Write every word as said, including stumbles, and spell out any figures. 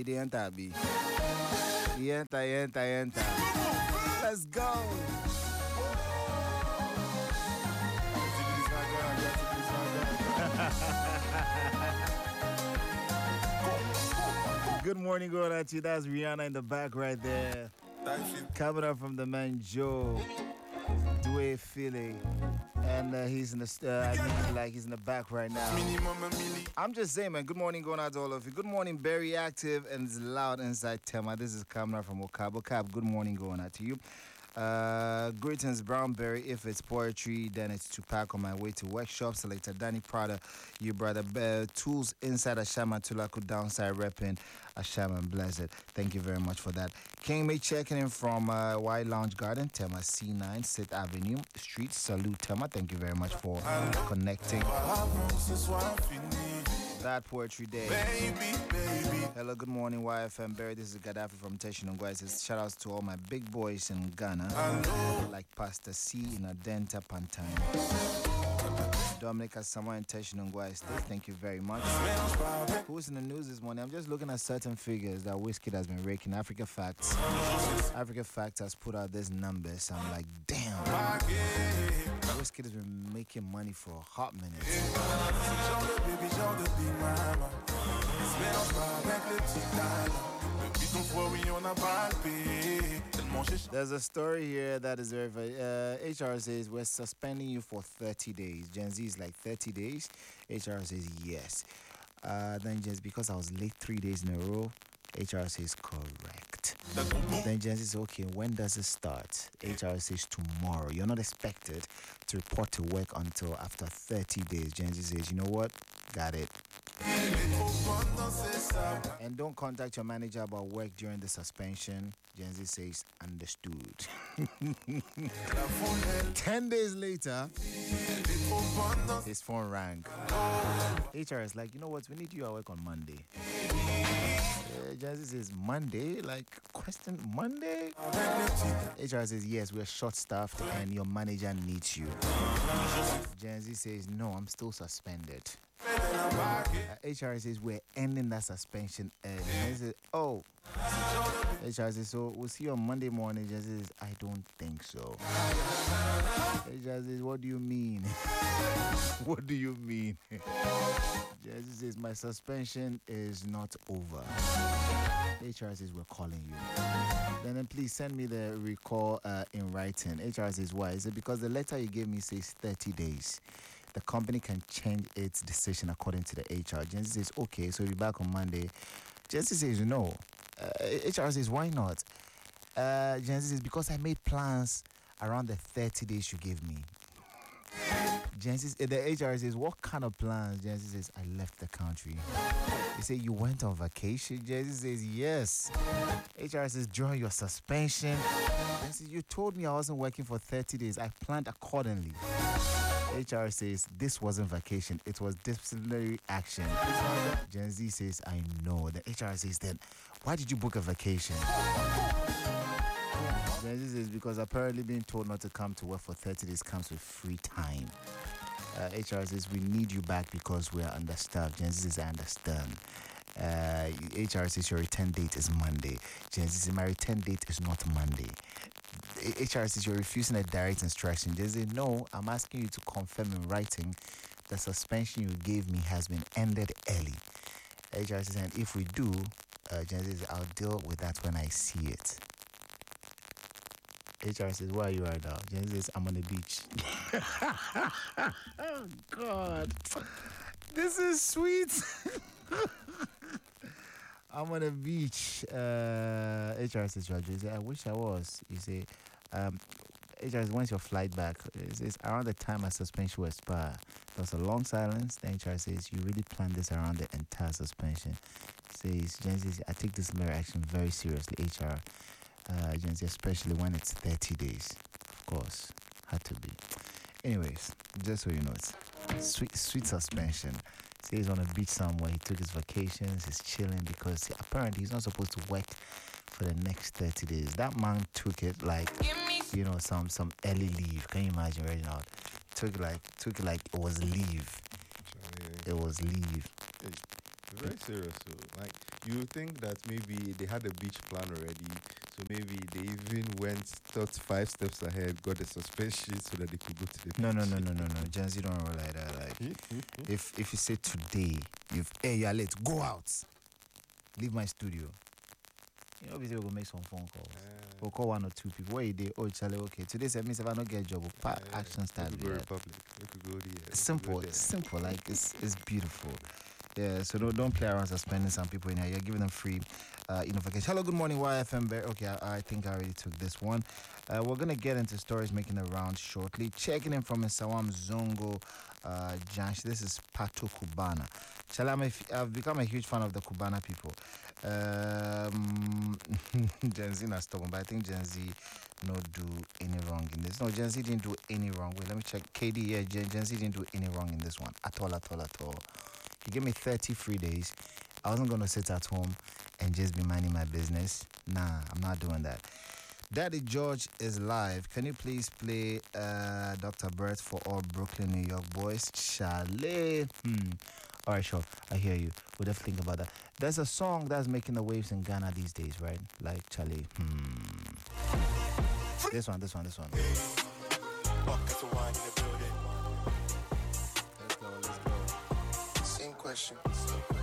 the enter be. Enter, enter, enter. Let's go. Good morning, going at you. That's Rihanna in the back right there. Coming up from the man Joe Dwayne Philly. And uh, he's in the uh, I mean, like he's in the back right now. I'm just saying, man. Good morning, going out to all of you. Good morning, very active and loud inside Tema. This is coming up from Okabo Cap. Good morning, going out to you. Uh, greetings, Brownberry. If it's poetry, then it's Tupac on my way to workshop. Selector Danny Prada, you brother. Uh, tools inside Ashama Tulaku, downside repping Ashama Blessed. Thank you very much for that. King May checking in from uh, Y Lounge Garden, Tema C nine, Sixth Avenue Street. Salute, Tema. Thank you very much for connecting. That poetry day. Baby, baby. Hello, good morning, Y F M Barry. This is Gaddafi from Teshinongwa. It says shout outs to all my big boys in Ghana, like Pastor C in Adenta Pantine. Dominic Asamoah in Teshinongwa State. Thank you very much. Who's in the news this morning? I'm just looking at certain figures that Whiskey has been raking. Africa Facts. Africa Facts has put out these numbers. I'm like, damn. Whiskey has been making money for a hot minute. There's a story here that is very uh, H R says we're suspending you for thirty days. Gen Z is like thirty days. H R says yes. Uh, then just because I was late three days in a row, H R says correct. Then Gen Z says, okay, when does it start? H R says tomorrow. You're not expected to report to work until after thirty days. Gen Z says, you know what? Got it. And don't contact your manager about work during the suspension. Gen Z says, understood. Ten days later, his phone rang. H R is like, you know what? We need you at work on Monday. Uh, Gen Z says, Monday? Like, question, Monday? H R says, yes, we're short-staffed and your manager needs you. Gen Z says, no, I'm still suspended. Uh, H R says, we're ending that suspension early. Gen Z says, oh. H R says, so we'll see you on Monday morning. Gen Z says, I don't think so. H R says, what do you mean? What do you mean? Gen Z says, my suspension is not over. H R says, we're calling you. Then, then please send me the recall uh, in writing. H R says, why? Is it because the letter you gave me says thirty days? The company can change its decision according to the H R. Gen Z says, okay, so you'll be back on Monday. Gen Z says, no. Uh, H R says, why not? Uh, Gen Z says, because I made plans around the thirty days you gave me. Gen Z, the H R says, what kind of plans? Gen Z says, I left the country. They say, you went on vacation? Gen Z says, yes. H R says, during your suspension? Gen Z says, you told me I wasn't working for thirty days. I planned accordingly. H R says, this wasn't vacation. It was disciplinary action. Gen Z says, I know. The H R says, then, why did you book a vacation? Gen Z says, because apparently being told not to come to work for thirty days comes with free time. Uh, H R says, we need you back because we are understaffed. Gen Z says, I understand. Uh, H R says, your return date is Monday. Gen Z says, my return date is not Monday. H R says, you're refusing a direct instruction. Gen Z says, no, I'm asking you to confirm in writing the suspension you gave me has been ended early. H R says, and if we do, uh, Gen Z says, I'll deal with that when I see it. H R says, where are you right now? Gen Z says, I'm on the beach. Oh, God. This is sweet. I'm on the beach. Uh, H R says, you say, I wish I was. You say, um, H R says, when's your flight back? It says, around the time my suspension will expire. There was a long silence. Then H R says, you really planned this around the entire suspension. Says, Gen Z says, I take disciplinary action very seriously, H R. Uh, Gen Z, especially when it's thirty days. Of course, had to be. Anyways, just so you know, it's sweet, sweet suspension. Say he's on a beach somewhere. He took his vacations. He's chilling because apparently he's not supposed to work for the next thirty days. That man took it like, you know, some some early leave. Can you imagine right now? Took like took it like it was leave. It was leave. Very serious. So, like, you think that maybe they had a beach plan already, so maybe they even went thought five steps ahead, got a suspension so that they could go to the beach. No, no, no, no, no, no. Gen Z don't roll like that. Like, if if you say today, if hey, you're late, go out, leave my studio. You know, obviously we'll make some phone calls. Uh, We'll call one or two people. Where you dey? Oh, Charlie, okay. Today said means if I don't get a job, we'll pa- yeah, action style. we could go Yeah. Republic. We could go there. Simple, simple. Like it's it's beautiful. Yeah. So don't don't play around suspending some people in here. You're giving them free, uh, you know, vacation. Hello, good morning, Y F M. Okay, I, I think I already took this one. Uh, we're gonna get into stories making the rounds shortly. Checking in from Sawam Zongo, uh, Jansh. This is Pato Cubana. Shall I? I've become a huge fan of the Cubana people. Um, Gen Z not stubborn, but I think Gen Z not do any wrong in this. No, Gen Z didn't do any wrong. Wait, let me check. K D, yeah, Gen, Gen Z didn't do any wrong in this one at all, at all, at all. You give me thirty free days. I wasn't gonna sit at home and just be minding my business. Nah, I'm not doing that. Daddy George is live. Can you please play uh, Doctor Bert for all Brooklyn, New York boys? Chalet. Hmm. All right, sure. I hear you. We'll definitely think about that. There's a song that's making the waves in Ghana these days, right? Like Chalet. Hmm. This one, this one, this one. Let's go, let's go. Same question.